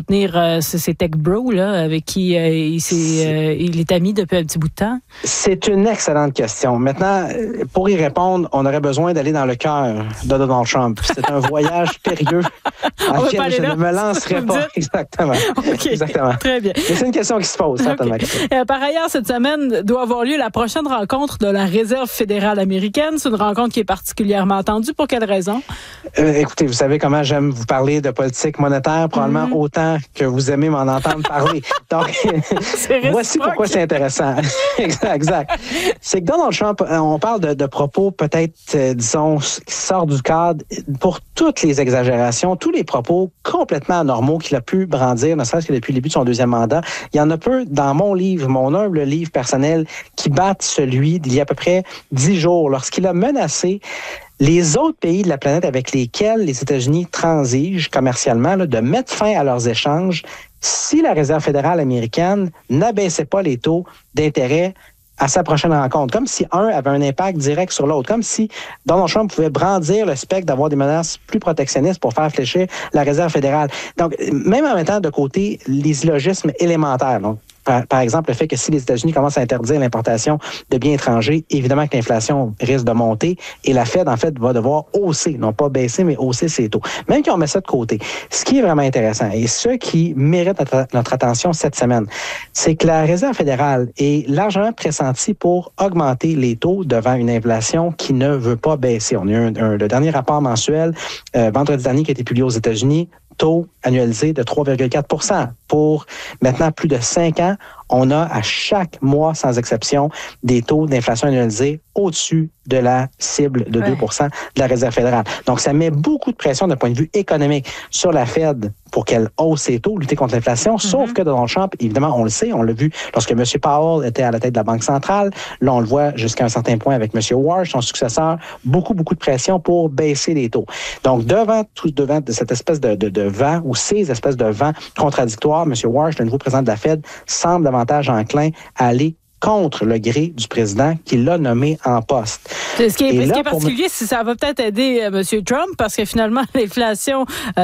soutenir ces tech bros là, avec qui il est ami depuis un petit bout de temps? C'est une excellente question. Maintenant, pour y répondre, on aurait besoin d'aller dans le cœur de Donald Trump. C'est un voyage périlleux à lequel je ne me lancerai pas. Exactement. Okay. Exactement. Très bien. Mais c'est une question qui se pose, certainement. Okay. Par ailleurs, cette semaine doit avoir lieu la prochaine rencontre de la Réserve fédérale américaine. C'est une rencontre qui est particulièrement attendue. Pour quelle raison? Écoutez, vous savez comment j'aime vous parler de politique monétaire, probablement autant que vous aimez m'en entendre parler. Donc, voici pourquoi c'est intéressant. Exact. C'est que Donald Trump, on parle de propos peut-être, disons, qui sortent du cadre pour toutes les exagérations, tous les propos complètement anormaux qu'il a pu brandir, ne serait-ce que depuis le début de son deuxième mandat. Il y en a peu dans mon livre, mon humble livre personnel, qui battent celui d'il y a à peu près 10 jours, lorsqu'il a menacé les autres pays de la planète avec lesquels les États-Unis transigent commercialement, là, de mettre fin à leurs échanges si la Réserve fédérale américaine n'abaissait pas les taux d'intérêt à sa prochaine rencontre, comme si un avait un impact direct sur l'autre, comme si Donald Trump pouvait brandir le spectre d'avoir des menaces plus protectionnistes pour faire fléchir la Réserve fédérale. Donc, même en mettant de côté les illogismes élémentaires, donc, par exemple, le fait que si les États-Unis commencent à interdire l'importation de biens étrangers, évidemment que l'inflation risque de monter et la Fed, en fait, va devoir hausser, non pas baisser, mais hausser ses taux. Même si on met ça de côté, ce qui est vraiment intéressant et ce qui mérite notre attention cette semaine, c'est que la Réserve fédérale est largement pressentie pour augmenter les taux devant une inflation qui ne veut pas baisser. On a eu le dernier rapport mensuel vendredi dernier qui a été publié aux États-Unis, taux annualisé de 3,4 %. Pour maintenant plus de 5 ans, on a à chaque mois, sans exception, des taux d'inflation annualisés au-dessus de la cible de 2 % de la Réserve fédérale. Donc, ça met beaucoup de pression d'un point de vue économique sur la Fed pour qu'elle hausse ses taux, lutter contre l'inflation, sauf que Donald Trump, évidemment, on le sait, on l'a vu lorsque M. Powell était à la tête de la Banque centrale. Là, on le voit jusqu'à un certain point avec M. Warsh, son successeur, beaucoup de pression pour baisser les taux. Donc, devant cette espèce de vent ou ces espèces de vents contradictoires, M. Warsh, le nouveau président de la Fed, semble davantage enclin à aller contre le gré du président qui l'a nommé en poste. Ce qui est particulier, c'est que ça va peut-être aider M. Trump parce que finalement, l'inflation,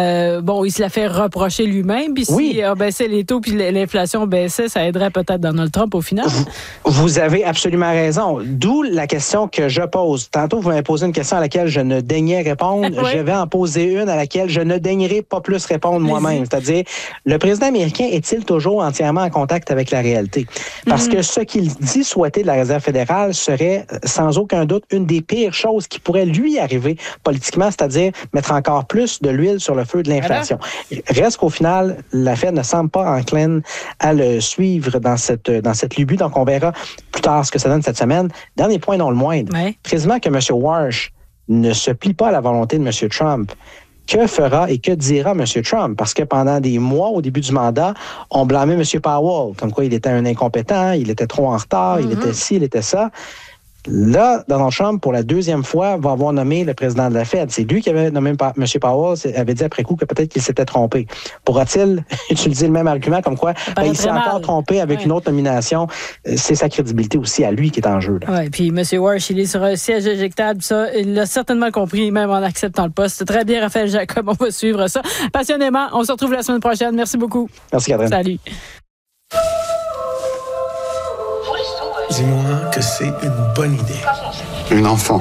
il se la fait reprocher lui-même. Puis s'il baissait les taux puis l'inflation baissait, ça aiderait peut-être Donald Trump au final. Vous avez absolument raison. D'où la question que je pose. Tantôt, vous m'avez posé une question à laquelle je ne daignais répondre. Je vais en poser une à laquelle je ne daignerai pas plus répondre moi-même. C'est-à-dire, le président américain est-il toujours entièrement en contact avec la réalité? Parce que ce qu'il dit souhaiter de la Réserve fédérale serait sans aucun doute une des pires choses qui pourrait lui arriver politiquement, c'est-à-dire mettre encore plus de l'huile sur le feu de l'inflation. Reste qu'au final, la Fed ne semble pas encline à le suivre dans cette lubie, donc on verra plus tard ce que ça donne cette semaine. Dernier point non le moindre, précisément que M. Warsh ne se plie pas à la volonté de M. Trump. Que fera et que dira M. Trump? Parce que pendant des mois, au début du mandat, on blâmait M. Powell, comme quoi il était un incompétent, il était trop en retard, il était ci, il était ça. Là, Donald Trump, pour la deuxième fois, va avoir nommé le président de la Fed. C'est lui qui avait nommé M. Powell, avait dit après coup que peut-être qu'il s'était trompé. Pourra-t-il utiliser le même argument comme quoi il s'est encore trompé avec une autre nomination? C'est sa crédibilité aussi à lui qui est en jeu. Oui, puis M. Warsh, il est sur un siège éjectable. Ça, il l'a certainement compris, même en acceptant le poste. Très bien, Raphaël Jacob, on va suivre ça passionnément. On se retrouve la semaine prochaine. Merci beaucoup. Merci, Catherine. Salut. Dis-moi que c'est une bonne idée. Un enfant.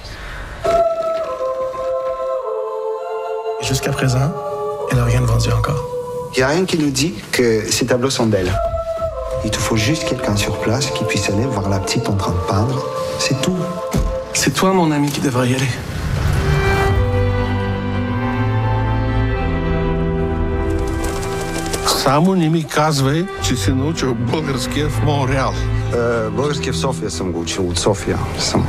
Jusqu'à présent, elle n'a rien vendu encore. Il n'y a rien qui nous dit que ces tableaux sont d'elle. Il te faut juste quelqu'un sur place qui puisse aller voir la petite en train de peindre. C'est tout. C'est toi, mon ami, qui devrais y aller. Само не ми казвай, че си научил българския в Монреал. Български в София съм го учил. От София съм.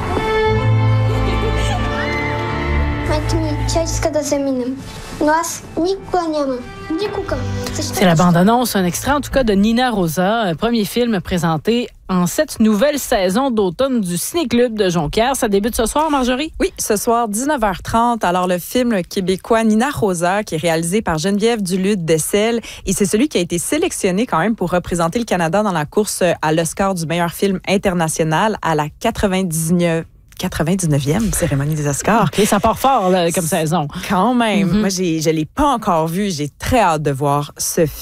Майка ми тя иска да заминем. Но аз никога няма. Никога. C'est la bande-annonce, un extrait en tout cas de Nina Rosa, un premier film présenté en cette nouvelle saison d'automne du Ciné-Club de Jonquière. Ça débute ce soir, Marjorie? Oui, ce soir, 19h30. Alors, le film québécois Nina Rosa, qui est réalisé par Geneviève Duluth-Dessel, et c'est celui qui a été sélectionné quand même pour représenter le Canada dans la course à l'Oscar du meilleur film international à la 99e cérémonie des Oscars. Et ça part fort là, comme saison. Quand même. Moi, je ne l'ai pas encore vu. J'ai très hâte de voir ce film.